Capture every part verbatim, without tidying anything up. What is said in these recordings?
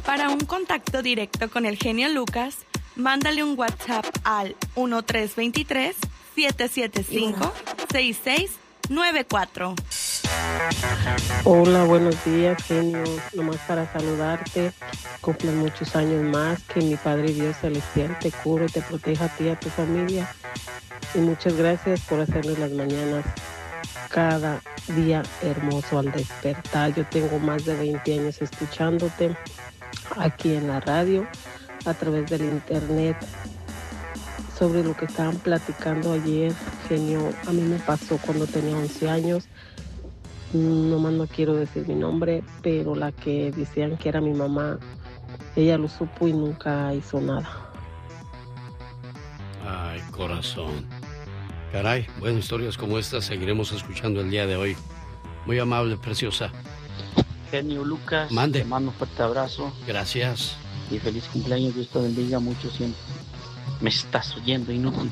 Para un contacto directo con el genio Lucas, mándale un WhatsApp al uno tres dos tres, siete siete cinco, seis seis nueve cuatro. Hola, buenos días, genio. Nomás para saludarte. Cumplen muchos años más. Que mi Padre Dios Celestial te cure, te proteja a ti y a tu familia. Y muchas gracias por hacernos las mañanas cada día hermoso al despertar. Yo tengo más de veinte años escuchándote aquí en la radio, a través del internet, sobre lo que estaban platicando ayer, genio. A mí me pasó cuando tenía once años. Nomás no quiero decir mi nombre, pero la que decían que era mi mamá, ella lo supo y nunca hizo nada. Ay, corazón. Caray, buenas historias como estas seguiremos escuchando el día de hoy. Muy amable, preciosa. Genio Lucas, Mande. Te mando un fuerte abrazo. Gracias. Y feliz cumpleaños, Dios te bendiga mucho siempre. Me estás oyendo, inútil.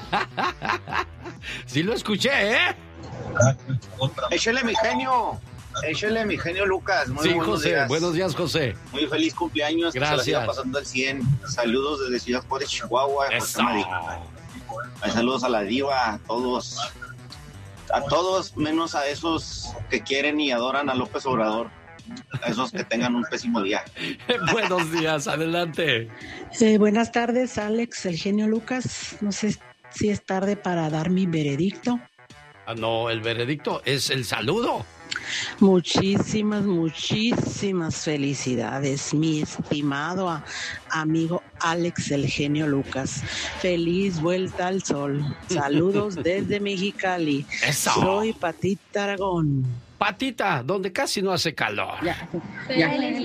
Sí lo escuché, ¿eh? Échale mi genio, échale mi genio Lucas. Muy sí, buenos José, días. buenos días, José. Muy feliz cumpleaños. Gracias. Que se la siga pasando al cien. Saludos desde Ciudad Juárez, Chihuahua. Eso. Saludos a la diva, a todos. A todos, menos a esos que quieren y adoran a López Obrador. A esos que tengan un pésimo día. Buenos días, adelante. Eh, buenas tardes, Alex, el genio Lucas. No sé si es tarde para dar mi veredicto. Ah, no, el veredicto es el saludo. Muchísimas, muchísimas felicidades, mi estimado a, amigo Alex, el genio Lucas. Feliz vuelta al sol. Saludos desde Mexicali. Eso. Soy Patita Aragón. Patita, donde casi no hace calor. Ya, ya.